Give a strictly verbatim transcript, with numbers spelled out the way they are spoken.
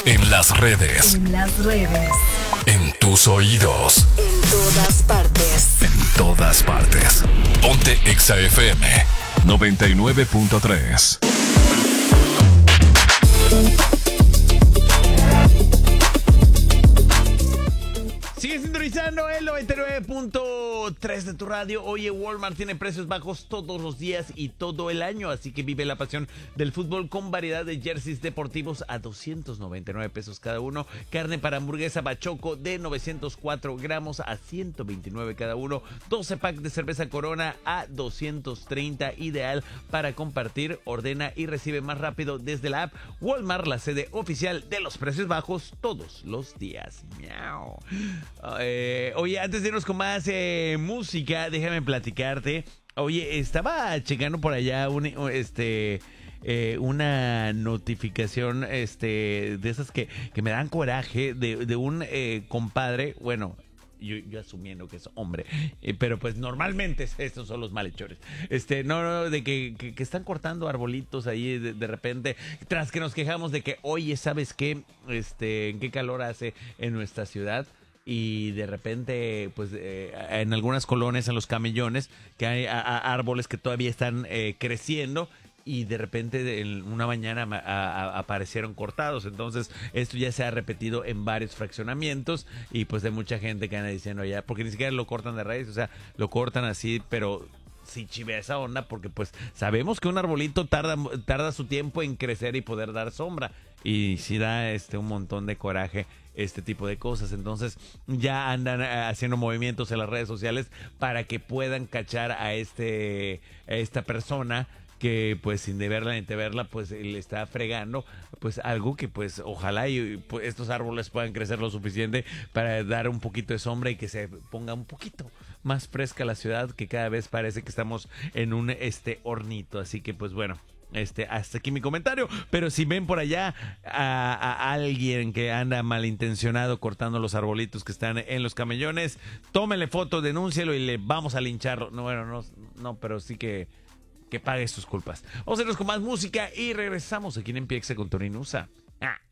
En las redes. En las redes. En tus oídos. En todas partes. En todas partes. Ponte Exa F M noventa y nueve punto tres. Sigue sintonizando el noventa y nueve punto tres de tu radio. Oye, Walmart tiene precios bajos todos los días y todo el año, así que vive la pasión del fútbol con variedad de jerseys deportivos a doscientos noventa y nueve pesos cada uno. Carne para hamburguesa Bachoco de novecientos cuatro gramos a ciento veintinueve cada uno. doce packs de cerveza Corona a doscientos treinta, ideal para compartir. Ordena y recibe más rápido desde la app. Walmart, la sede oficial de los precios bajos todos los días. Miau. Eh, oye, antes de irnos con más eh, música, déjame platicarte. Oye, estaba checando por allá un, este, eh, una notificación este, de esas que, que me dan coraje de, de un eh, compadre, bueno... Yo, yo asumiendo que es hombre, eh, pero pues normalmente estos son los malhechores. Este, no, no, de que, que, que están cortando arbolitos ahí de, de repente, tras que nos quejamos de que, oye, ¿sabes qué? Este, ¿qué calor hace en nuestra ciudad? Y de repente, pues eh, en algunas colonias, en los camellones, que hay a, a árboles que todavía están eh, creciendo. Y de repente en una mañana a, a, aparecieron cortados. Entonces esto ya se ha repetido en varios fraccionamientos. Y pues de mucha gente que anda diciendo ya, porque ni siquiera lo cortan de raíz, o sea, lo cortan así, pero sí chivea esa onda, porque pues sabemos que un arbolito tarda, tarda su tiempo en crecer y poder dar sombra. Y sí da este un montón de coraje este tipo de cosas. Entonces ya andan haciendo movimientos en las redes sociales para que puedan cachar a este a esta persona que pues sin deberla ni verla pues le está fregando pues algo que pues ojalá y pues, estos árboles puedan crecer lo suficiente para dar un poquito de sombra y que se ponga un poquito más fresca la ciudad, que cada vez parece que estamos en un este hornito. Así que pues bueno, Este, hasta aquí mi comentario. Pero si ven por allá a, a alguien que anda malintencionado cortando los arbolitos que están en los camellones, tómele foto, denúncielo y le vamos a lincharlo. No, bueno, no, no, pero sí que que pague sus culpas. Vamos a irnos con más música y regresamos aquí en Empieza con Tony Nusa. Ah.